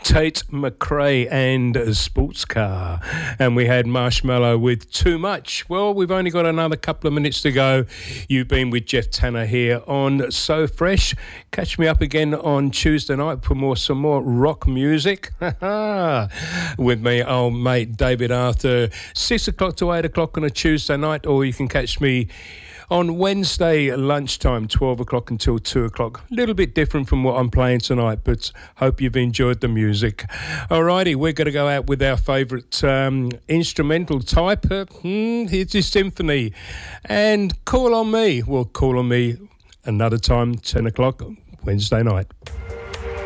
Tate McRae and a Sports Car. And we had Marshmallow with Too Much. Well, we've only got another couple of minutes to go. You've been with Jeff Tanner here on So Fresh. Catch me up again on Tuesday night for some more rock music. With me, old mate David Arthur, 6 o'clock to 8 o'clock on a Tuesday night, or you can catch me on Wednesday lunchtime, 12 o'clock until 2 o'clock. A little bit different from what I'm playing tonight, but hope you've enjoyed the music. Alrighty, we're going to go out with our favourite instrumental type. It's a symphony. And Call on Me. Well, Call on Me another time, 10 o'clock Wednesday night.